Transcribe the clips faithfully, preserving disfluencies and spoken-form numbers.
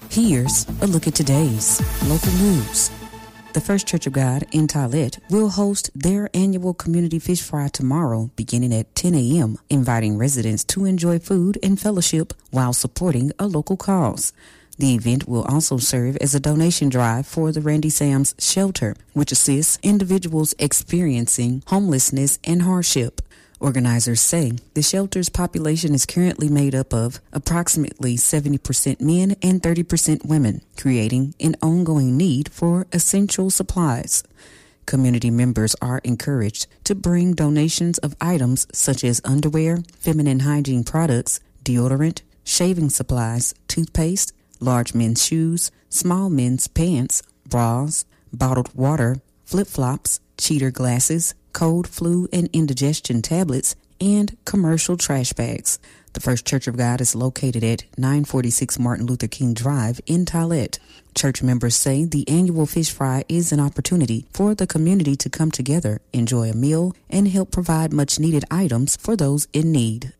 Here's a look at today's local news. The First Church of God in Tollet will host their annual community fish fry tomorrow beginning at ten a.m., inviting residents to enjoy food and fellowship while supporting a local cause. The event will also serve as a donation drive for the Randy Sam's Shelter, which assists individuals experiencing homelessness and hardship. Organizers say the shelter's population is currently made up of approximately seventy percent men and thirty percent women, creating an ongoing need for essential supplies. Community members are encouraged to bring donations of items such as underwear, feminine hygiene products, deodorant, shaving supplies, toothpaste, large men's shoes, small men's pants, bras, bottled water, flip-flops, cheater glasses, cold, flu, and indigestion tablets, and commercial trash bags. The First Church of God is located at nine forty-six Martin Luther King Drive in Tollet. Church members say the annual fish fry is an opportunity for the community to come together, enjoy a meal, and help provide much-needed items for those in need.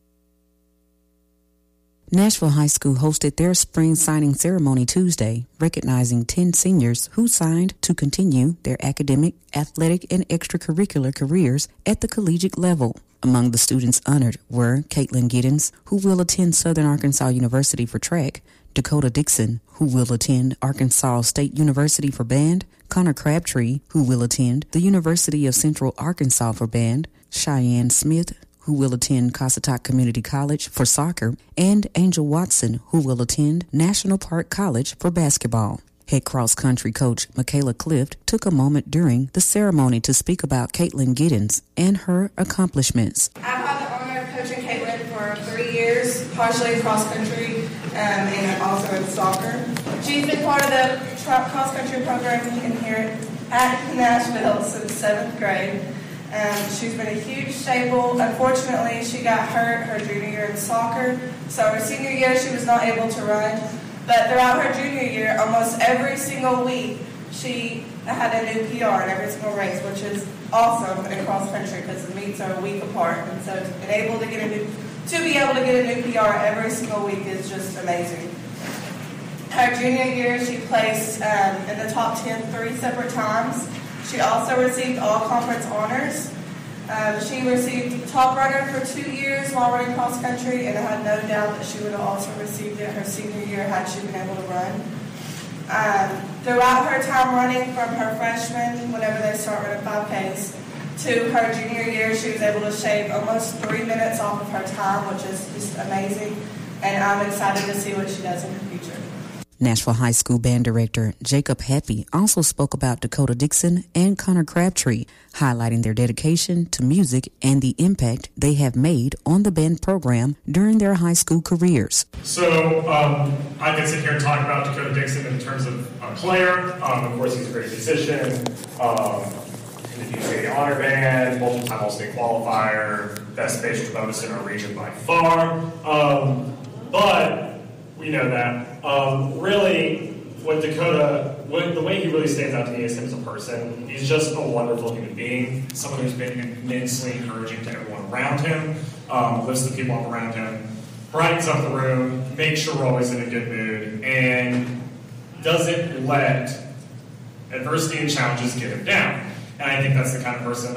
Nashville High School hosted their spring signing ceremony Tuesday, recognizing ten seniors who signed to continue their academic, athletic, and extracurricular careers at the collegiate level. Among the students honored were Caitlin Giddens, who will attend Southern Arkansas University for track, Dakota Dixon, who will attend Arkansas State University for band, Connor Crabtree, who will attend the University of Central Arkansas for band, Cheyenne Smith, who will attend Cossatot Community College for soccer, and Angel Watson, who will attend National Park College for basketball. Head cross-country coach Michaela Clift took a moment during the ceremony to speak about Caitlin Giddens and her accomplishments. I've had the honor of coaching Caitlin for three years, partially cross-country um, and also in soccer. She's been part of the cross-country program in here at Nashville since seventh grade. Um, she's been a huge staple. Unfortunately, she got hurt her junior year in soccer, so her senior year she was not able to run. But throughout her junior year, almost every single week, she had a new P R in every single race, which is awesome in cross country because the meets are a week apart, and so to be able to get a new to be able to get a new P R every single week is just amazing. Her junior year, she placed um, in the top ten three separate times. She also received all-conference honors. Um, she received top runner for two years while running cross-country, and I had no doubt that she would have also received it her senior year had she been able to run. Um, throughout her time running, from her freshman, whenever they start running five Ks, to her junior year, she was able to shave almost three minutes off of her time, which is just amazing, and I'm excited to see what she does in her future. Nashville High School Band Director Jacob Happy also spoke about Dakota Dixon and Connor Crabtree, highlighting their dedication to music and the impact they have made on the band program during their high school careers. So um, I can sit here and talk about Dakota Dixon in terms of a player. Um, of course, he's a great musician, um, in the U C A Honor Band, multiple-time All-State qualifier, best bass trombonist in our region by far. Um, but we know that. Um, really, what Dakota, what, the way he really stands out to me is him as a person. He's just a wonderful human being, someone who's been immensely encouraging to everyone around him, um, lifts the people up around him, brightens up the room, makes sure we're always in a good mood, and doesn't let adversity and challenges get him down. And I think that's the kind of person